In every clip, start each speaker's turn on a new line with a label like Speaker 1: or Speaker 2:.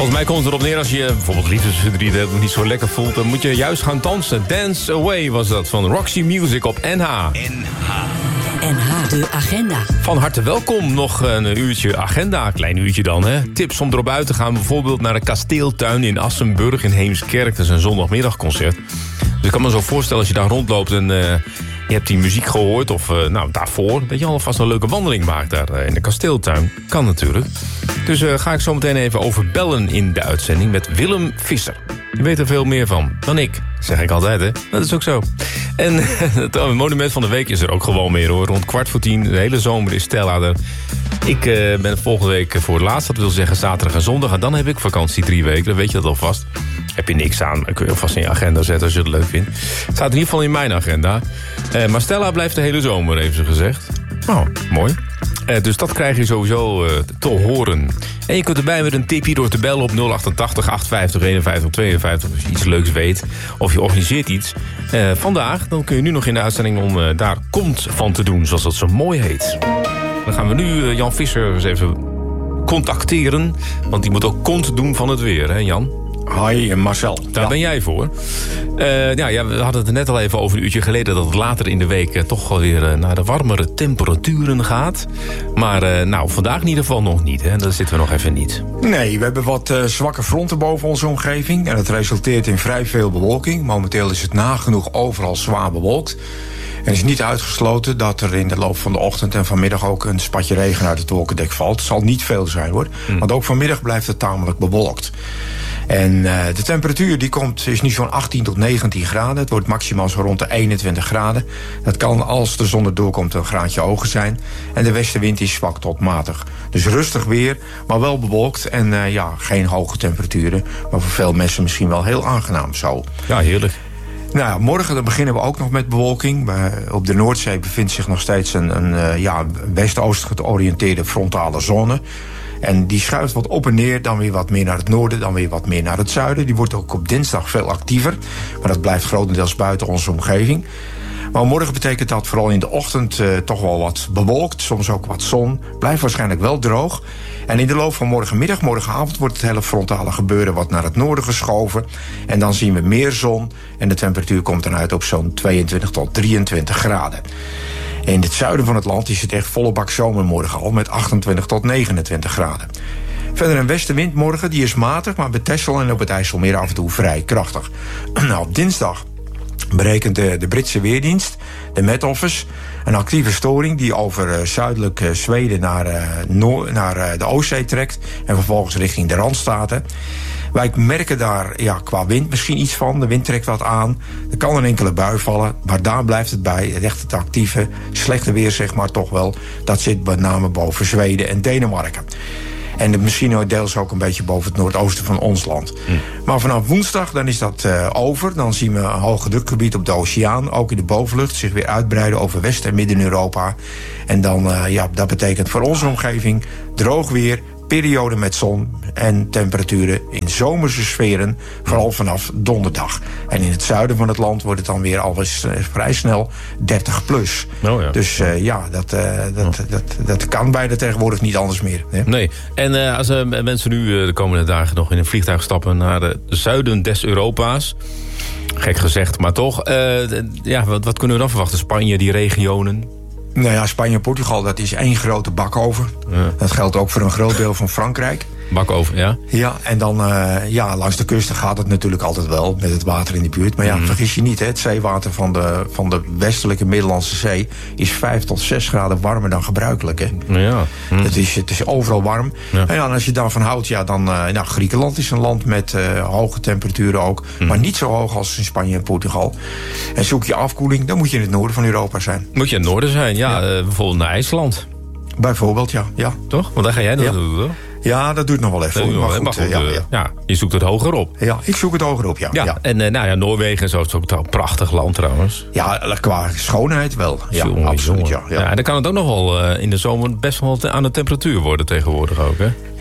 Speaker 1: Volgens mij komt het erop neer als je bijvoorbeeld liefdesverdriet hebt of niet zo lekker voelt, dan moet je juist gaan dansen. Dance Away was dat van Roxy Music op NH.
Speaker 2: NH, de agenda.
Speaker 1: Van harte welkom, nog een uurtje agenda, klein uurtje dan. Hè. Tips om erop uit te gaan, bijvoorbeeld naar de Kasteeltuin in Assenburg in Heemskerk. Dat is een zondagmiddagconcert. Dus ik kan me zo voorstellen als je daar rondloopt en je hebt die muziek gehoord of daarvoor, dat je alvast een leuke wandeling maakt daar in de Kasteeltuin. Kan natuurlijk. Dus ga ik zo meteen even over bellen in de uitzending met Willem Visser. Je weet er veel meer van dan ik, zeg ik altijd, hè. Dat is ook zo. En het monument van de week is er ook gewoon weer, hoor. Rond 9:15, de hele zomer is Stella er. Ik ben volgende week voor het laatst, dat wil zeggen zaterdag en zondag. En dan heb ik vakantie 3 weken, dan weet je dat alvast. Heb je niks aan, kun je alvast in je agenda zetten als je het leuk vindt. Het staat in ieder geval in mijn agenda. Maar Stella blijft de hele zomer, heeft ze gezegd. Oh, mooi. Dus dat krijg je sowieso te horen. En je kunt erbij met een tipje door te bellen op 088 850 51 52... als je iets leuks weet of je organiseert iets. Vandaag, dan kun je nu nog in de uitzending om daar kont van te doen, zoals dat zo mooi heet. Dan gaan we nu Jan Visser eens even contacteren. Want die moet ook kont doen van het weer, hè Jan?
Speaker 3: Hoi, Marcel.
Speaker 1: Daar ben jij voor. We hadden het er net al even over een uurtje geleden, dat het later in de week toch wel weer naar de warmere temperaturen gaat. Maar vandaag in ieder geval nog niet. Hè? Daar zitten we nog even niet.
Speaker 3: Nee, we hebben wat zwakke fronten boven onze omgeving. En dat resulteert in vrij veel bewolking. Momenteel is het nagenoeg overal zwaar bewolkt. En het is niet uitgesloten dat er in de loop van de ochtend en vanmiddag ook een spatje regen uit het wolkendek valt. Het zal niet veel zijn, hoor. Want ook vanmiddag blijft het tamelijk bewolkt. En de temperatuur die is nu zo'n 18 tot 19 graden. Het wordt maximaal zo rond de 21 graden. Dat kan, als de zon er doorkomt, een graadje hoger zijn. En de westenwind is zwak tot matig. Dus rustig weer, maar wel bewolkt. En geen hoge temperaturen. Maar voor veel mensen misschien wel heel aangenaam zo.
Speaker 1: Ja, heerlijk.
Speaker 3: Nou, morgen dan beginnen we ook nog met bewolking. Op de Noordzee bevindt zich nog steeds een west-oostelijk georiënteerde frontale zone. En die schuift wat op en neer, dan weer wat meer naar het noorden, dan weer wat meer naar het zuiden. Die wordt ook op dinsdag veel actiever, maar dat blijft grotendeels buiten onze omgeving. Maar morgen betekent dat vooral in de ochtend toch wel wat bewolkt, soms ook wat zon. Blijft waarschijnlijk wel droog. En in de loop van morgenavond wordt het hele frontale gebeuren wat naar het noorden geschoven. En dan zien we meer zon en de temperatuur komt dan uit op zo'n 22 tot 23 graden. In het zuiden van het land is het echt volle bak zomer morgen al, met 28 tot 29 graden. Verder een westenwind morgen, die is matig, maar bij Texel en op het IJsselmeer af en toe vrij krachtig. Op dinsdag berekent de Britse Weerdienst, de Met Office, een actieve storing die over zuidelijk Zweden naar de Oostzee trekt en vervolgens richting de Randstaten. Wij merken daar qua wind misschien iets van. De wind trekt wat aan. Er kan een enkele bui vallen, maar daar blijft het bij. Echt het actieve, slechte weer, zeg maar toch wel. Dat zit met name boven Zweden en Denemarken. En misschien deels ook een beetje boven het noordoosten van ons land. Maar vanaf woensdag dan is dat over. Dan zien we een hoge drukgebied op de oceaan, ook in de bovenlucht, zich weer uitbreiden over West- en Midden-Europa. En dan, dat betekent voor onze omgeving droog weer, periode met zon en temperaturen in zomerse sferen, vooral vanaf donderdag. En in het zuiden van het land wordt het dan weer alweer vrij snel 30 plus.
Speaker 1: Oh ja.
Speaker 3: Dus dat kan bijna tegenwoordig niet anders meer. Hè?
Speaker 1: Nee. En als mensen nu de komende dagen nog in een vliegtuig stappen naar de zuiden des Europa's, gek gezegd, maar toch, wat kunnen we dan verwachten? Spanje, die regionen?
Speaker 3: Nou ja, Spanje en Portugal, dat is één grote bakoven. Ja. Dat geldt ook voor een groot deel van Frankrijk.
Speaker 1: Bakoven, ja.
Speaker 3: Ja, en dan langs de kusten gaat het natuurlijk altijd wel met het water in de buurt. Maar vergis je niet, hè, het zeewater van de westelijke Middellandse Zee is 5 tot 6 graden warmer dan gebruikelijk. Hè.
Speaker 1: Ja.
Speaker 3: Het is overal warm. Ja. En als je daarvan houdt, dan Griekenland is een land met hoge temperaturen ook. Maar niet zo hoog als in Spanje en Portugal. En zoek je afkoeling, dan moet je in het noorden van Europa zijn.
Speaker 1: Moet je in het noorden zijn, bijvoorbeeld naar IJsland.
Speaker 3: Bijvoorbeeld, ja.
Speaker 1: Toch? Want daar ga jij naartoe, toch?
Speaker 3: Ja, dat duurt nog wel even.
Speaker 1: Maar goed, je zoekt het hoger op.
Speaker 3: Ja, ik zoek het hoger op, ja.
Speaker 1: En Noorwegen is ook een prachtig land trouwens.
Speaker 3: Ja, qua schoonheid wel. Ja, absoluut. Ja.
Speaker 1: En dan kan het ook nog wel in de zomer best wel aan de temperatuur worden tegenwoordig ook, hè?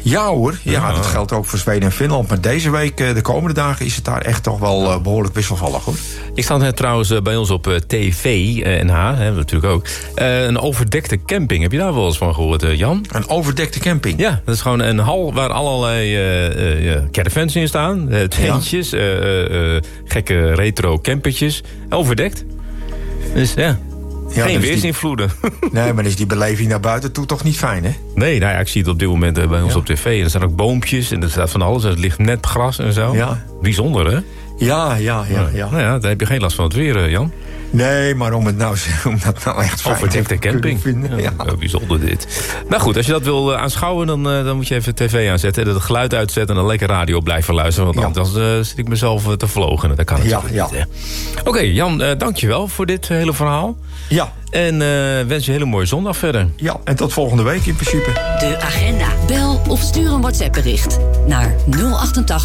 Speaker 3: Ja hoor, ja, dat geldt ook voor Zweden en Finland. Maar deze week, de komende dagen, is het daar echt toch wel behoorlijk wisselvallig, hoor.
Speaker 1: Ik sta net trouwens bij ons op TV, NH, hebben we natuurlijk ook. Een overdekte camping. Heb je daar wel eens van gehoord, Jan?
Speaker 3: Een overdekte camping?
Speaker 1: Ja, dat is gewoon een hal waar allerlei caravans in staan. Tentjes, gekke retro campertjes. Overdekt. Dus ja...
Speaker 3: Ja,
Speaker 1: geen
Speaker 3: dus
Speaker 1: weersinvloeden.
Speaker 3: Nee, maar is die beleving naar buiten toe toch niet fijn, hè?
Speaker 1: Nee, nou ja, ik zie het op dit moment bij ons op tv. En er staan ook boompjes en er staat van alles. Er ligt net gras en zo. Ja. Bijzonder, hè?
Speaker 3: Ja.
Speaker 1: Nou ja, daar heb je geen last van het weer, Jan.
Speaker 3: Nee, maar om dat nou echt fijn
Speaker 1: overdekte camping.
Speaker 3: Vinden, ja.
Speaker 1: Bijzonder dit. Nou goed, als je dat wil aanschouwen, dan moet je even tv aanzetten. Het geluid uitzetten en dan lekker radio blijven luisteren. Want anders zit ik mezelf te vlogen. Dat kan natuurlijk niet. Oké, Jan, dankjewel voor dit hele verhaal.
Speaker 3: Ja.
Speaker 1: En wens je een hele mooie zondag verder.
Speaker 3: Ja, en tot volgende week in principe.
Speaker 2: De agenda. Bel of stuur een WhatsApp bericht naar 088